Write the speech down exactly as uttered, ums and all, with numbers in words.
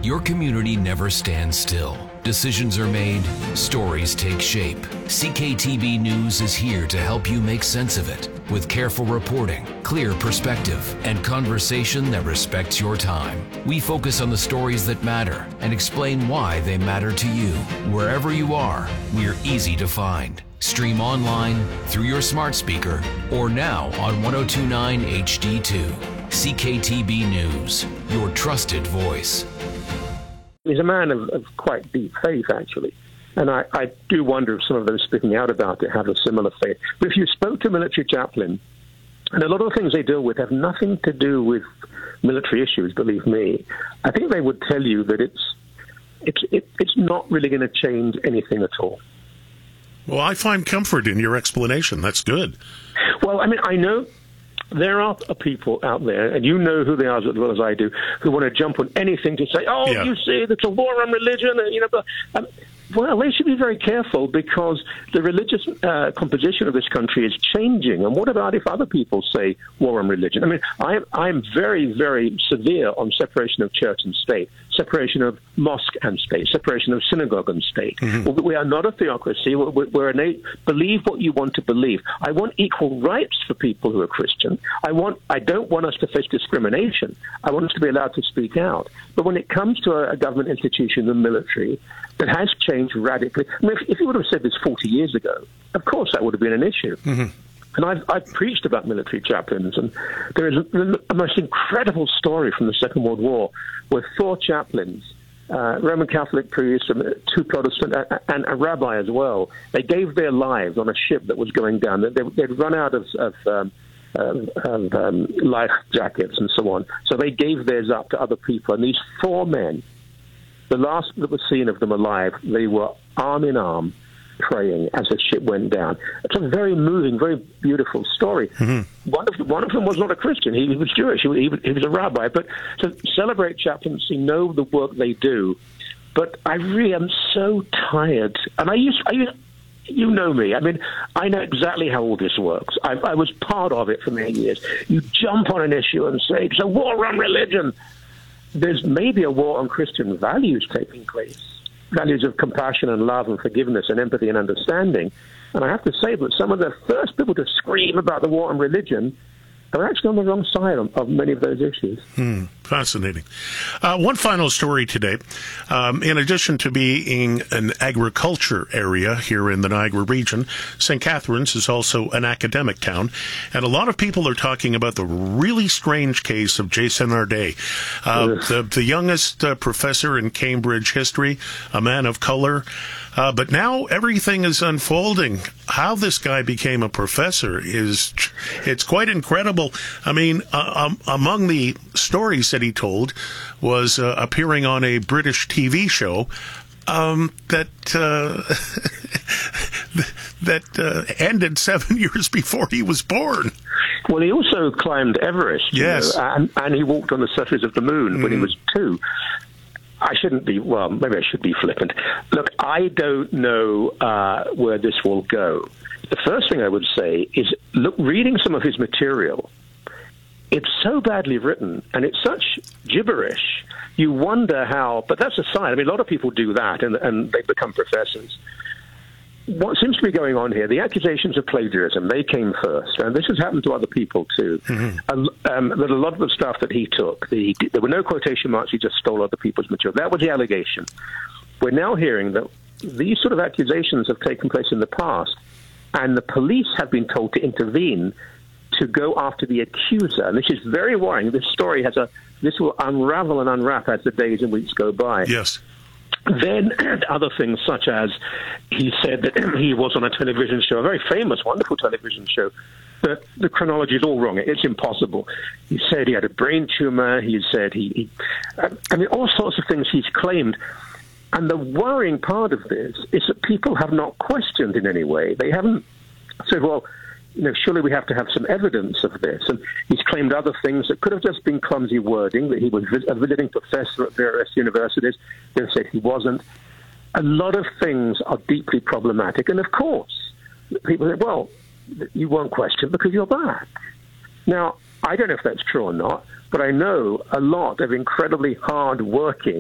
Your community never stands still. Decisions are made, stories take shape. C K T B News is here to help you make sense of it with careful reporting, clear perspective, and conversation that respects your time. We focus on the stories that matter and explain why they matter to you. Wherever you are, we're easy to find. Stream online, through your smart speaker, or now on ten twenty-nine H D two. C K T B News, your trusted voice. He's a man of, of quite deep faith, actually. And I, I do wonder if some of those speaking out about it have a similar faith. But if you spoke to a military chaplain, and a lot of the things they deal with have nothing to do with military issues, believe me, I think they would tell you that it's it's it, it's not really going to change anything at all. Well, I find comfort in your explanation. That's good. Well, I mean, I know there are people out there, and you know who they are as well as I do, who want to jump on anything to say, oh, yeah. you see, it's a war on religion. And, you know, but, um, well, they should be very careful because the religious uh, composition of this country is changing. And what about if other people say war on religion? I mean, I'm, I'm very, very severe on separation of church and state, separation of mosque and state, separation of synagogue and state. Mm-hmm. We are not a theocracy. We're, we're an, believe what you want to believe. I want equal rights for people who are Christian. I want. I don't want us to face discrimination. I want us to be allowed to speak out. But when it comes to a, a government institution, the military, that has changed radically. I mean, if, if you would have said this forty years ago, of course that would have been an issue. Mm-hmm. And I've, I've preached about military chaplains, and there is a, a most incredible story from the Second World War where four chaplains, uh, Roman Catholic priests, and two Protestant, uh, and a rabbi as well, they gave their lives on a ship that was going down. They, they'd run out of, of, um, of, of um, life jackets and so on, so they gave theirs up to other people. And these four men, the last that was seen of them alive, they were arm in arm, praying as the ship went down. It's a very moving, very beautiful story. Mm-hmm. One of one of them was not a Christian; he was Jewish. He, he, he was a rabbi. But to celebrate chaplaincy, know the work they do. But I really am so tired, and I used, I used, you know me. I mean, I know exactly how all this works. I, I was part of it for many years. You jump on an issue and say it's a war on religion. There's maybe a war on Christian values taking place. Values of compassion and love and forgiveness and empathy and understanding. And I have to say that some of the first people to scream about the war on religion are actually on the wrong side of, of many of those issues. Hmm, fascinating. Uh, one final story today. Um, in addition to being an agriculture area here in the Niagara region, Saint Catharines is also an academic town. And a lot of people are talking about the really strange case of Jason Arday, uh, yes. the, the youngest uh, professor in Cambridge history, a man of color. Uh, but now everything is unfolding. How this guy became a professor is, it's quite incredible. I mean, uh, um, among the stories that he told was uh, appearing on a British T V show um, that uh, that uh, ended seven years before he was born. Well, he also climbed Everest. Yes. You know, and, and he walked on the surface of the moon mm. when he was two. I shouldn't be, well, maybe I should be flippant. Look, I don't know uh, where this will go. The first thing I would say is, look, reading some of his material, it's so badly written, and it's such gibberish, you wonder how, but that's a sign. I mean, a lot of people do that, and, and they become professors. What seems to be going on here, the accusations of plagiarism, they came first, and this has happened to other people too. Mm-hmm. Um, um, that a lot of the stuff that he took, the, there were no quotation marks, he just stole other people's material. That was the allegation. We're now hearing that these sort of accusations have taken place in the past, and the police have been told to intervene to go after the accuser. And this is very worrying. This story has a, this will unravel and unwrap as the days and weeks go by. Yes. Then other things such as he said that he was on a television show, a very famous, wonderful television show, but the chronology is all wrong. It's impossible. He said he had a brain tumor. He said he, he I mean, all sorts of things he's claimed. And the worrying part of this is that people have not questioned in any way. They haven't said, well, you know, surely we have to have some evidence of this. And he's claimed other things that could have just been clumsy wording, that he was a visiting professor at various universities, then said he wasn't. A lot of things are deeply problematic. And, of course, people say, well, you won't question because you're black. Now, I don't know if that's true or not, but I know a lot of incredibly hard-working